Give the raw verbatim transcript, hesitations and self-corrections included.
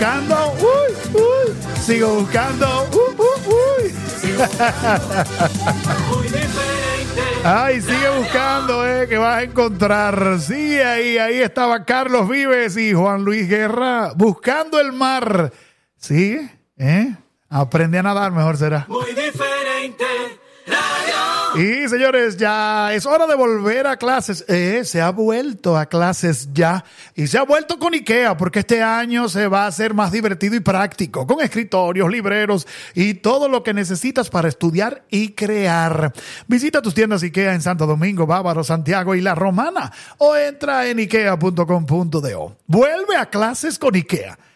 buscando. Uy, uy. Sigo buscando. Uh, uh, uy. Ay, sigue buscando, eh, que vas a encontrar. Sigue ahí, ahí estaba Carlos Vives y Juan Luis Guerra buscando el mar. Sigue, eh. Aprende a nadar, mejor será. Muy diferente. Y señores, ya es hora de volver a clases. Eh, se ha vuelto a clases ya. Y se ha vuelto con IKEA, porque este año se va a hacer más divertido y práctico, con escritorios, libreros y todo lo que necesitas para estudiar y crear. Visita tus tiendas IKEA en Santo Domingo, Bávaro, Santiago y La Romana, o entra en ikea punto com punto do. Vuelve a clases con IKEA.